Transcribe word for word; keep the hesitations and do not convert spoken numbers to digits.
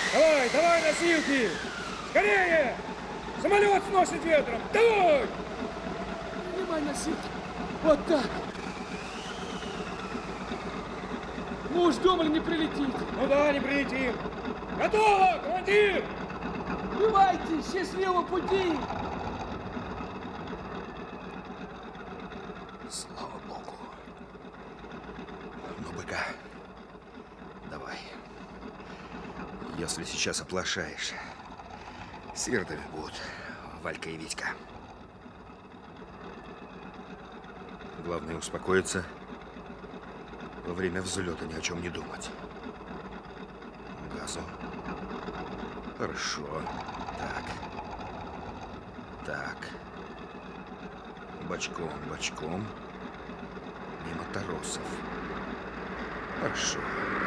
Давай, давай, носилки! Скорее! Самолет сносит ветром! Давай! Поднимай носилки. Вот так. Мы уж думали, не прилетит. Ну да, не прилетим. Готово, командир! Бывайте, счастливого пути! Слава Богу. Ну, быка, давай. Если сейчас оплошаешь, сиротами будут Валька и Витька. Главное успокоиться, во время взлета ни о чем не думать. Газу. Хорошо. Так. Так. Бочком, бочком. Мимо торосов. Хорошо.